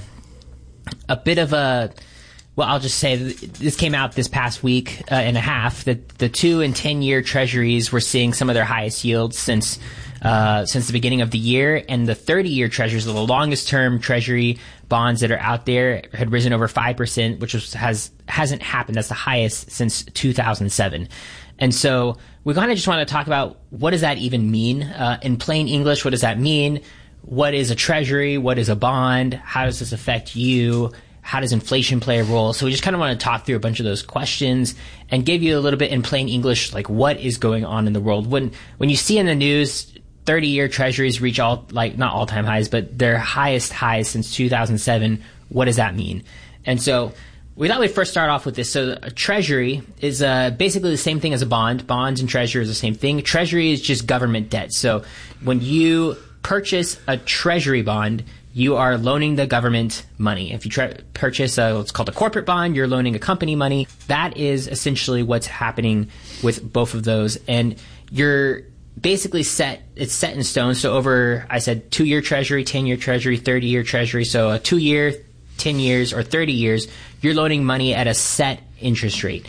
bit of a, well, I'll just say this came out this past week and a half that the 2 and 10-year treasuries were seeing some of their highest yields since the beginning of the year, and the 30-year treasuries, the longest term treasury bonds that are out there, had risen over 5%, which hasn't happened. That's the highest since 2007. And so we kind of just want to talk about what does that even mean? In plain English, what does that mean? What is a treasury? What is a bond? How does this affect you? How does inflation play a role? So we just kind of want to talk through a bunch of those questions and give you a little bit in plain English, like what is going on in the world. When you see in the news 30-year treasuries reach not all-time highs, but their highest highs since 2007, what does that mean? And so we thought we'd first start off with this. So a treasury is basically the same thing as a bond. Bonds and treasury is the same thing. Treasury is just government debt. So when you purchase a treasury bond, you are loaning the government money. If you purchase what's called a corporate bond, you're loaning a company money. That is essentially what's happening with both of those. And you're basically it's set in stone. So over, I said 2-year treasury, 10-year treasury, 30-year treasury. So a 2-year, 10 years, or 30 years, you're loaning money at a set interest rate.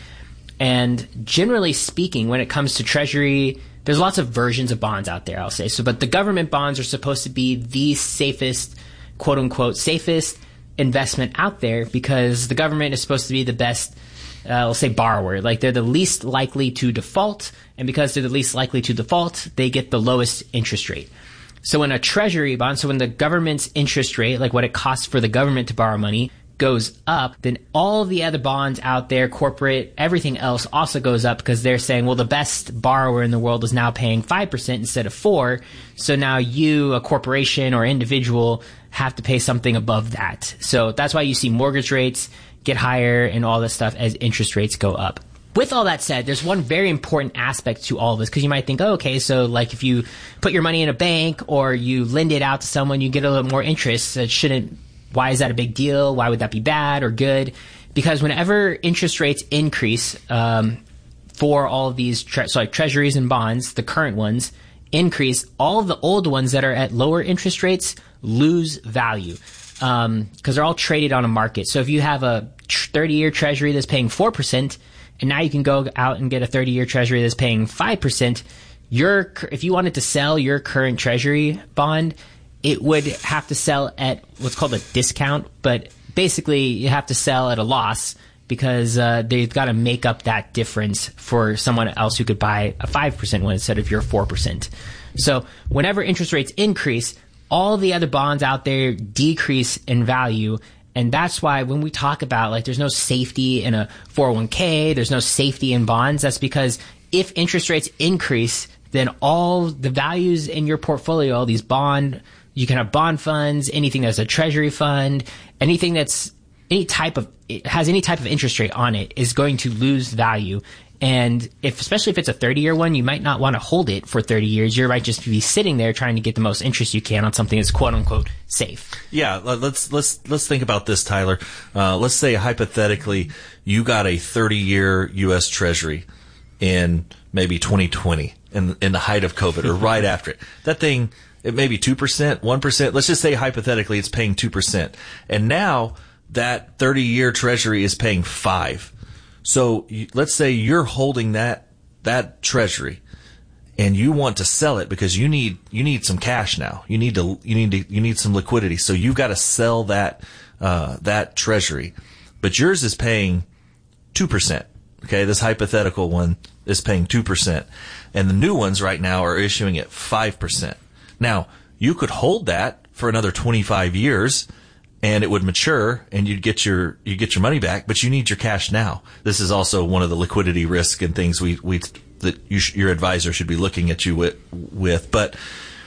And generally speaking, when it comes to treasury, there's lots of versions of bonds out there, I'll say. But the government bonds are supposed to be the safest, quote unquote, safest investment out there because the government is supposed to be the best, let's say, borrower. Like they're the least likely to default. And because they're the least likely to default, they get the lowest interest rate. So when a treasury bond, so when the government's interest rate, like what it costs for the government to borrow money, goes up, then all of the other bonds out there, corporate, everything else also goes up because they're saying, well, the best borrower in the world is now paying 5% instead of 4%. So now you, a corporation or individual, have to pay something above that. So that's why you see mortgage rates get higher and all this stuff as interest rates go up. With all that said, there's one very important aspect to all of this because you might think, oh, okay, so like if you put your money in a bank or you lend it out to someone, you get a little more interest. Why is that a big deal? Why would that be bad or good? Because whenever interest rates increase for all of these like treasuries and bonds, the current ones increase, all of the old ones that are at lower interest rates lose value because they're all traded on a market. So if you have a 30-year treasury that's paying 4%, and now you can go out and get a 30-year treasury that's paying 5%, if you wanted to sell your current treasury bond, it would have to sell at what's called a discount, but basically you have to sell at a loss because they've got to make up that difference for someone else who could buy a 5% one instead of your 4%. So whenever interest rates increase, all the other bonds out there decrease in value. And that's why when we talk about like there's no safety in a 401k, there's no safety in bonds, that's because if interest rates increase, then all the values in your portfolio, all these you can have bond funds, anything that's a treasury fund, anything that's has any type of interest rate on it is going to lose value. And especially if it's a 30-year one, you might not want to hold it for 30 years. You might just be sitting there trying to get the most interest you can on something that's quote unquote safe. Yeah, let's think about this, Tyler. Let's say hypothetically you got a 30-year U.S. Treasury in maybe 2020 in the height of COVID or right after it. That thing, it may be 2%, 1%. Let's just say hypothetically it's paying 2%. And now that 30-year Treasury is paying 5%. So let's say you're holding that treasury and you want to sell it because you need some cash now. You need some liquidity. So you've got to sell that treasury. But yours is paying 2%. Okay, this hypothetical one is paying 2%, and the new ones right now are issuing at 5%. Now, you could hold that for another 25 years, and it would mature, and you'd get your money back, but you need your cash now. This is also one of the liquidity risk and things your advisor should be looking at you with. But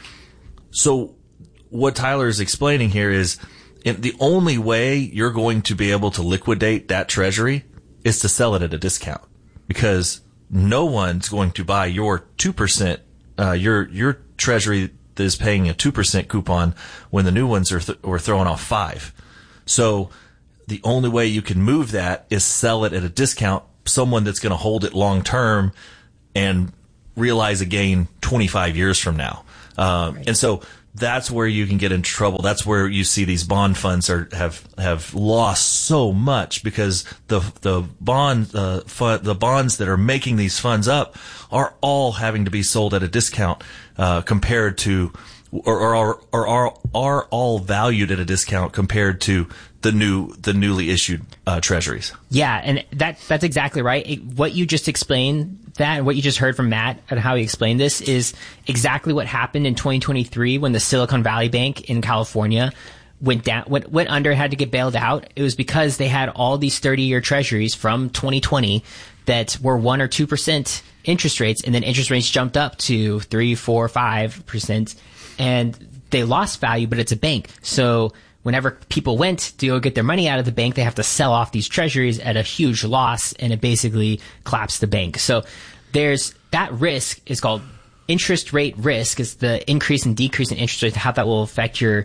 so what Tyler is explaining here is the only way you're going to be able to liquidate that treasury is to sell it at a discount, because no one's going to buy your 2%, your treasury that is paying a 2% coupon when the new ones are throwing off 5%. So the only way you can move that is sell it at a discount, someone that's going to hold it long term and realize a gain 25 years from now. Right. And so that's where you can get in trouble. That's where you see these bond funds have lost so much, because the bonds that are making these funds up are all having to be sold at a discount compared to, or are all valued at a discount compared to the newly issued treasuries. Yeah, and that's exactly right. What you just explained, that what you just heard from Matt and how he explained this, is exactly what happened in 2023 when the Silicon Valley Bank in California went under, had to get bailed out. It was because they had all these 30-year treasuries from 2020 that were 1 or 2% interest rates, and then interest rates jumped up to 3, 4, 5%, and they lost value, but it's a bank. So whenever people went to go get their money out of the bank, they have to sell off these treasuries at a huge loss, and it basically collapsed the bank. So there's that risk is called interest rate risk, is the increase and decrease in interest rates, how that will affect your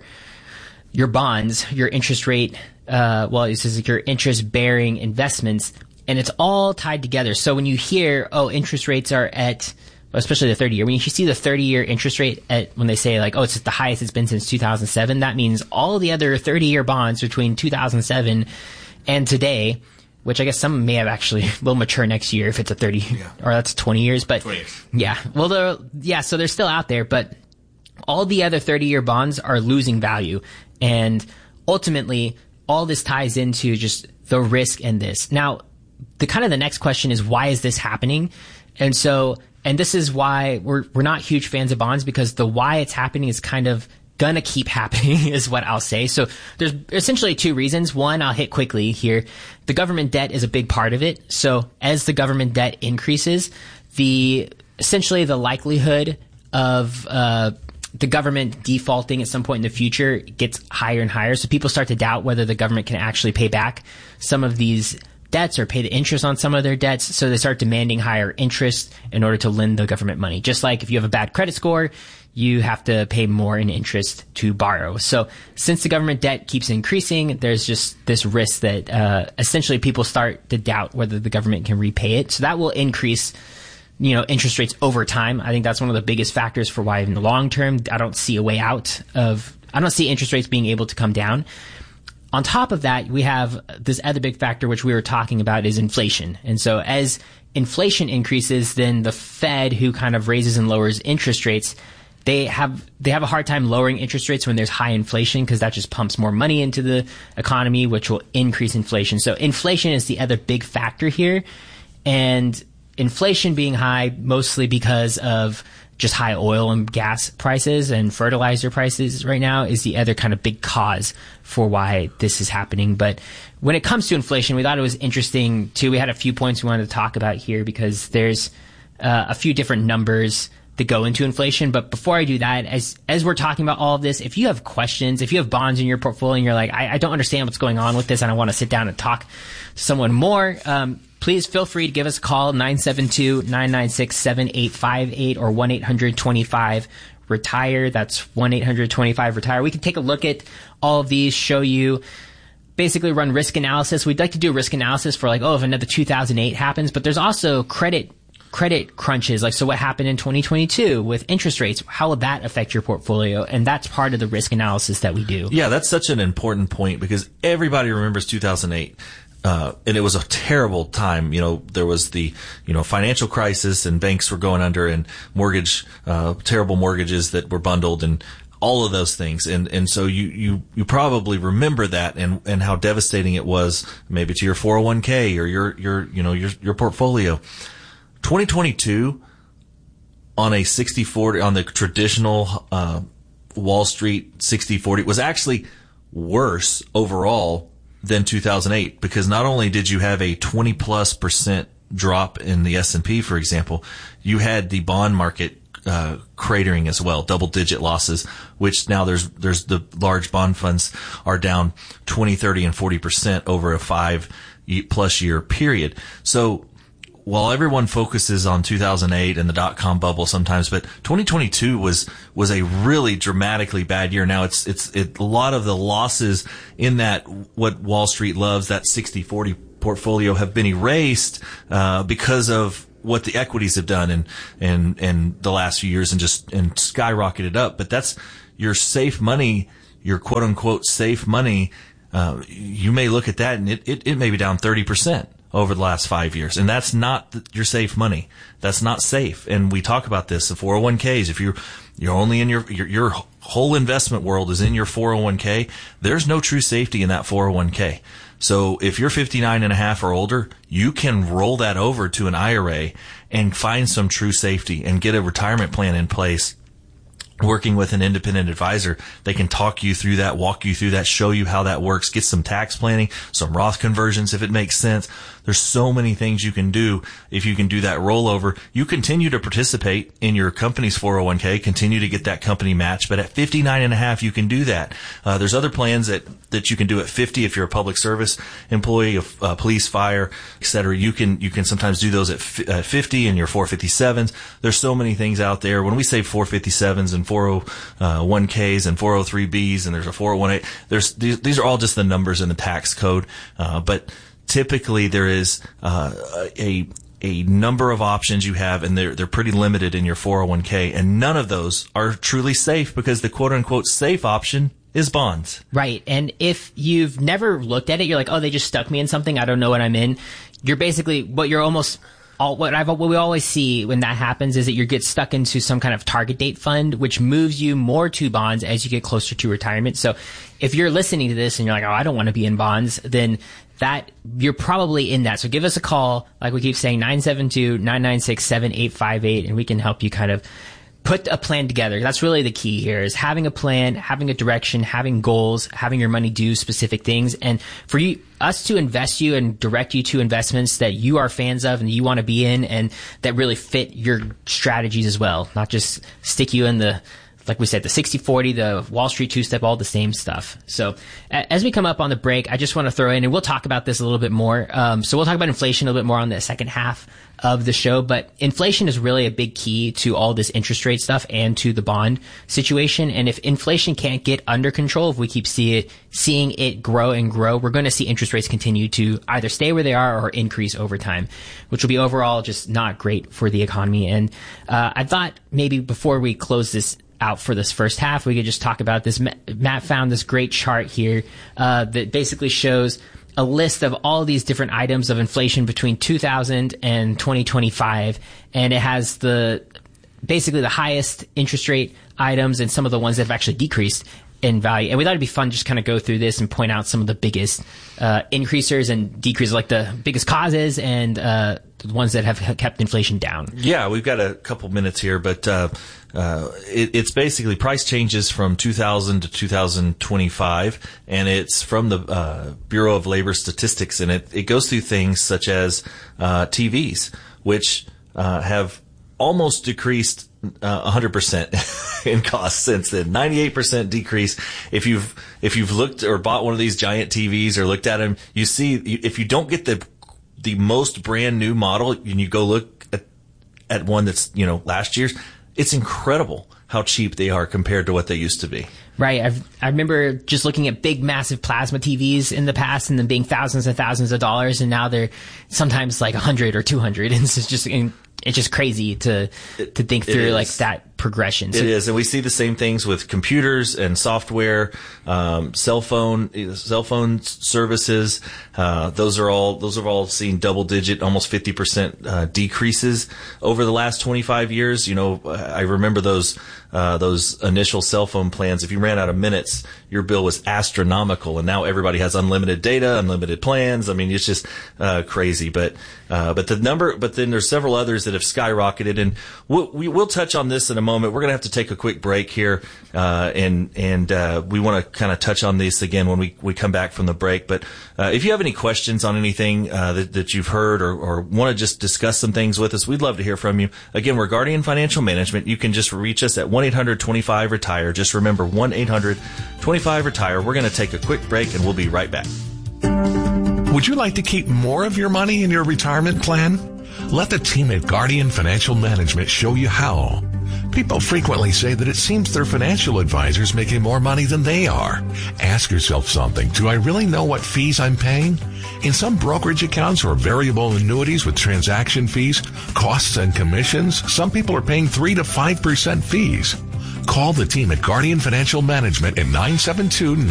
bonds, your interest rate, it says like your interest bearing investments, and it's all tied together. So when you hear, interest rates are at, especially the 30-year, when you see the 30-year interest rate when they say like, it's the highest it's been since 2007, that means all the other 30-year bonds between 2007 and today, which I guess some may have actually will mature next year if it's a 30, or that's 20 years, but 20 years. Yeah. Well, so they're still out there, but all the other 30-year bonds are losing value. And ultimately, all this ties into just the risk in this. Now, the next question is, why is this happening? And this is why we're not huge fans of bonds, because the why it's happening is kind of gonna keep happening is what I'll say. So there's essentially two reasons. One, I'll hit quickly here. The government debt is a big part of it. So as the government debt increases, essentially the likelihood of the government defaulting at some point in the future gets higher and higher. So people start to doubt whether the government can actually pay back some of these debts or pay the interest on some of their debts. So they start demanding higher interest in order to lend the government money. Just like if you have a bad credit score, you have to pay more in interest to borrow. So since the government debt keeps increasing, there's just this risk that essentially people start to doubt whether the government can repay it. So that will increase interest rates over time. I think that's one of the biggest factors for why in the long term, I don't see a way out I don't see interest rates being able to come down. On top of that, we have this other big factor, which we were talking about, is inflation. And so as inflation increases, then the Fed, who kind of raises and lowers interest rates, they have a hard time lowering interest rates when there's high inflation, because that just pumps more money into the economy, which will increase inflation. So inflation is the other big factor here. And inflation being high mostly because of just high oil and gas prices and fertilizer prices right now is the other kind of big cause for why this is happening. But when it comes to inflation, we thought it was interesting too. We had a few points we wanted to talk about here, because there's a few different numbers that go into inflation. But before I do that, as we're talking about all of this, if you have questions, if you have bonds in your portfolio and you're like, I don't understand what's going on with this and I want to sit down and talk to someone more, please feel free to give us a call, 972-996-7858 or 1-800-25-RETIRE. That's 1-800-25-RETIRE. We can take a look at all of these, show you, basically run risk analysis. We'd like to do risk analysis for if another 2008 happens, but there's also credit crunches. So what happened in 2022 with interest rates, how will that affect your portfolio? And that's part of the risk analysis that we do. Yeah, that's such an important point, because everybody remembers 2008. And it was a terrible time. There was the, financial crisis, and banks were going under, and terrible mortgages that were bundled, and all of those things. And so you probably remember that and how devastating it was, maybe to your 401k or your portfolio. 2022 on a 60-40, on the traditional Wall Street 60-40 was actually worse overall than 2008, because not only did you have a 20+% drop in the S&P, for example, you had the bond market cratering as well, double-digit losses, which now there's the large bond funds are down 20, 30, and 40% over a 5+ year period. So while everyone focuses on 2008 and the dot-com bubble sometimes, but 2022 was a really dramatically bad year. Now it's a lot of the losses in that, what Wall Street loves, that 60-40 portfolio, have been erased because of what the equities have done and the last few years and skyrocketed up. But that's your safe money, your quote unquote safe money. You may look at that and it may be down 30% over the last 5 years. And that's not your safe money. That's not safe. And we talk about this, the 401ks. If you're only in your whole investment world is in your 401k, there's no true safety in that 401k. So if you're 59 and a half or older, you can roll that over to an IRA and find some true safety and get a retirement plan in place. Working with an independent advisor, they can talk you through that, walk you through that, show you how that works, get some tax planning, some Roth conversions if it makes sense. There's so many things you can do if you can do that rollover. You continue to participate in your company's 401k, continue to get that company match, but at 59 and a half, you can do that. There's other plans that you can do at 50 if you're a public service employee, police, fire, et cetera. You can sometimes do those at 50 in your 457s. There's so many things out there. When we say 457s and 401ks and 403bs and there's a 401a, these are all just the numbers in the tax code. But typically there is a number of options you have, and they're pretty limited in your 401k, and none of those are truly safe because the quote unquote safe option is bonds. Right. And if you've never looked at it, you're like, oh, they just stuck me in something, I don't know what I'm in. You're basically what we always see when that happens is that you get stuck into some kind of target date fund, which moves you more to bonds as you get closer to retirement. So if you're listening to this and you're like, oh, I don't want to be in bonds, then that you're probably in that. So give us a call, like we keep saying, 972-996-7858, and we can help you kind of put a plan together. That's really the key here, is having a plan, having a direction, having goals, having your money do specific things. And for us to invest you and direct you to investments that you are fans of and you want to be in and that really fit your strategies as well. Not just stick you in the, like we said, the 60-40, the Wall Street two-step, all the same stuff. So as we come up on the break, I just want to throw in, and we'll talk about this a little bit more. So we'll talk about inflation a little bit more on the second half of the show, but inflation is really a big key to all this interest rate stuff and to the bond situation. And if inflation can't get under control, if we keep seeing it grow and grow, we're going to see interest rates continue to either stay where they are or increase over time, which will be overall just not great for the economy. And I thought maybe before we close this out for this first half, we could just talk about this. Matt found this great chart here that basically shows a list of all these different items of inflation between 2000 and 2025, and it has basically the highest interest rate items and some of the ones that have actually decreased in value. And we thought it'd be fun just kind of go through this and point out some of the biggest increasers and decreasers, like the biggest causes and the ones that have kept inflation down. Yeah, we've got a couple minutes here, but it's basically price changes from 2000 to 2025, and it's from the Bureau of Labor Statistics, and it goes through things such as TVs, which have almost decreased 100% in cost since then. 98% decrease. If you've looked or bought one of these giant TVs or looked at them, you see if you don't get the most brand new model and you go look at one that's last year's, it's incredible how cheap they are compared to what they used to be. Right. I remember just looking at big, massive plasma TVs in the past and them being thousands and thousands of dollars, and now they're sometimes like 100 or 200, and it's just crazy to think through like that progression. It is, and we see the same things with computers and software, cell phone services. Those are all seeing double-digit, almost 50% decreases over the last 25 years. You know, I remember those initial cell phone plans. If you ran out of minutes, your bill was astronomical, and now everybody has unlimited data, unlimited plans. I mean, it's just crazy. But then there's several others that have skyrocketed, and we'll touch on this in a moment. We're going to have to take a quick break here, and we want to kind of touch on this again when we come back from the break. But if you have any questions on anything that you've heard or want to just discuss some things with us, we'd love to hear from you. Again, we're Guardian Financial Management. You can just reach us at 1-800-25-RETIRE. Just remember, 1-800-25-RETIRE. We're going to take a quick break, and we'll be right back. Would you like to keep more of your money in your retirement plan? Let the team at Guardian Financial Management show you how. People frequently say that it seems their financial advisor's making more money than they are. Ask yourself something. Do I really know what fees I'm paying? In some brokerage accounts or variable annuities with transaction fees, costs and commissions, some people are paying 3 to 5% fees. Call the team at Guardian Financial Management at 972